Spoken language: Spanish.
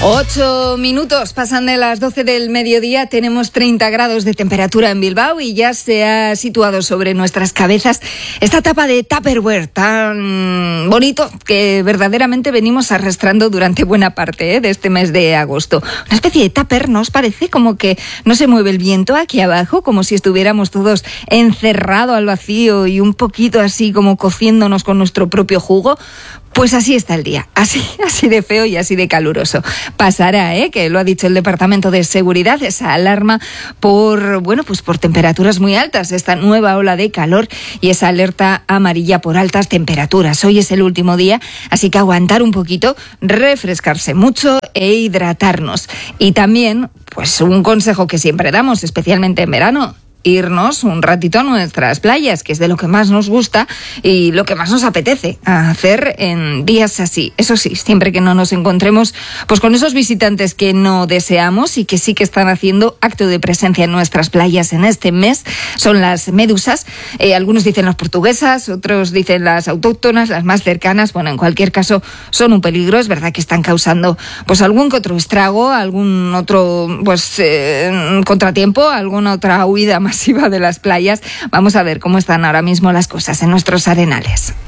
8 minutos pasan de las 12 del mediodía, tenemos 30 grados de temperatura en Bilbao y ya se ha situado sobre nuestras cabezas esta tapa de Tupperware tan bonito que verdaderamente venimos arrastrando durante buena parte de este mes de agosto. Una especie de tupper, ¿no os parece? Como que no se mueve el viento aquí abajo, como si estuviéramos todos encerrados al vacío y un poquito así como cociéndonos con nuestro propio jugo. Pues así está el día, así de feo y así de caluroso. Pasará, que lo ha dicho el Departamento de Seguridad, esa alarma por temperaturas muy altas, esta nueva ola de calor y esa alerta amarilla por altas temperaturas. Hoy es el último día, así que aguantar un poquito, refrescarse mucho e hidratarnos. Y también, pues un consejo que siempre damos, especialmente en verano: irnos un ratito a nuestras playas, que es de lo que más nos gusta y lo que más nos apetece hacer en días así. Eso sí, siempre que no nos encontremos pues con esos visitantes que no deseamos y que sí que están haciendo acto de presencia en nuestras playas en este mes, son las medusas. Algunos dicen las portuguesas, otros dicen las autóctonas, las más cercanas. Bueno, en cualquier caso son un peligro. Es verdad que están causando pues algún que otro estrago, algún otro contratiempo, alguna otra huida masiva de las playas. Vamos a ver cómo están ahora mismo las cosas en nuestros arenales.